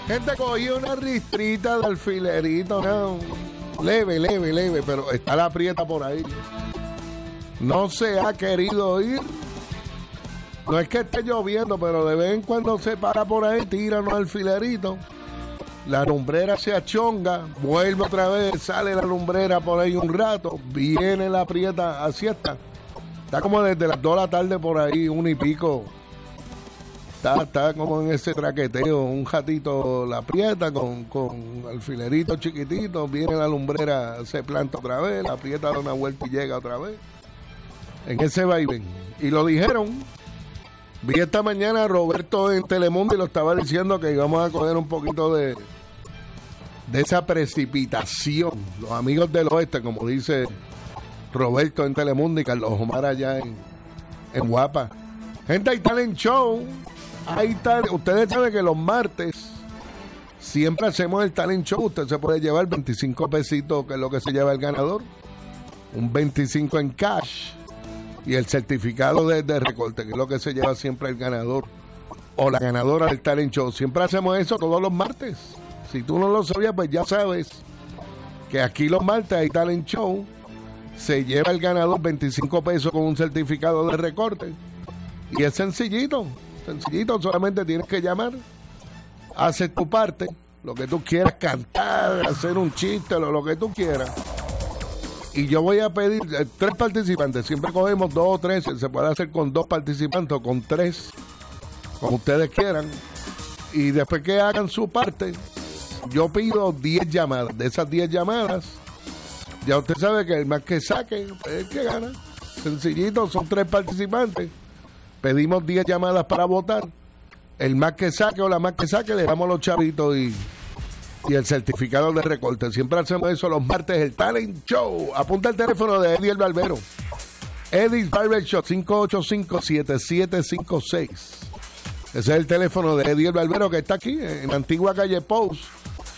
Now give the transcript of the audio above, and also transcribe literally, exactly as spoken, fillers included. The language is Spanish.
Gente, cogí una ristrita de alfilerito, ¿no? Leve, leve, leve, pero está la prieta por ahí. No se ha querido ir. No es que esté lloviendo, pero de vez en cuando se para por ahí, tira unos alfileritos. La lumbrera se achonga, vuelve otra vez, sale la lumbrera por ahí un rato, viene la prieta, así está. Está como desde las dos de la tarde por ahí, uno y pico. Está, está como en ese traqueteo, un ratito la prieta con, con alfileritos chiquititos, viene la lumbrera, se planta otra vez, la prieta da una vuelta y llega otra vez. En ese vaivén. Y lo dijeron, vi esta mañana a Roberto en Telemundo y lo estaba diciendo que íbamos a coger un poquito de, de esa precipitación. Los amigos del oeste, como dice Roberto en Telemundo y Carlos Omar allá en, en Guapa. Gente, hay talent show. Hay tal, ustedes saben que los martes siempre hacemos el talent show. Usted se puede llevar veinticinco pesitos, que es lo que se lleva el ganador, un veinticinco en cash y el certificado de, de recorte, que es lo que se lleva siempre el ganador o la ganadora del talent show. Siempre hacemos eso todos los martes. Si tú no lo sabías, pues ya sabes que aquí los martes hay talent show. Se lleva el ganador veinticinco pesos con un certificado de recorte y es sencillito. Sencillito, solamente tienes que llamar, haces tu parte, lo que tú quieras, cantar, hacer un chiste, lo, lo que tú quieras. Y yo voy a pedir eh, tres participantes, siempre cogemos dos o tres, se puede hacer con dos participantes o con tres, como ustedes quieran. Y después que hagan su parte, yo pido diez llamadas. De esas diez llamadas, ya usted sabe que el más que saque es el que gana. Sencillito, son tres participantes. Pedimos diez llamadas para votar. El más que saque o la más que saque, le damos los chavitos y, y el certificado de recorte. Siempre hacemos eso los martes, el Talent Show. Apunta el teléfono de Eddie el Barbero. Eddie's Barber Shop, cinco ocho cinco, siete siete cinco seis. Ese es el teléfono de Eddie el Barbero, que está aquí, en la antigua calle Post,